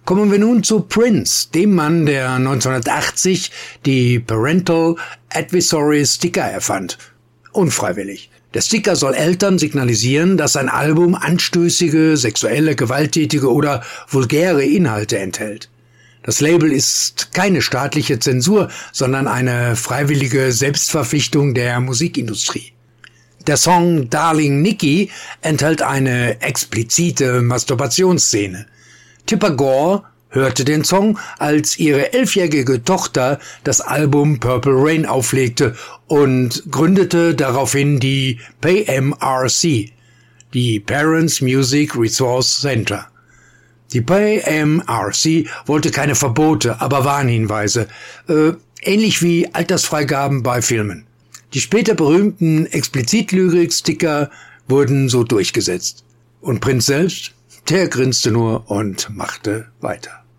Kommen wir nun zu Prince, dem Mann, der 1980 die Parental Advisory Sticker erfand. Unfreiwillig. Der Sticker soll Eltern signalisieren, dass ein Album anstößige, sexuelle, gewalttätige oder vulgäre Inhalte enthält. Das Label ist keine staatliche Zensur, sondern eine freiwillige Selbstverpflichtung der Musikindustrie. Der Song Darling Nikki enthält eine explizite Masturbationsszene. Tipper Gore hörte den Song, als ihre 11-jährige Tochter das Album Purple Rain auflegte und gründete daraufhin die PMRC, die Parents Music Resource Center. Die PMRC wollte keine Verbote, aber Warnhinweise, ähnlich wie Altersfreigaben bei Filmen. Die später berühmten Explizit-Lyrik-Sticker wurden so durchgesetzt. Und Prince selbst, der grinste nur und machte weiter.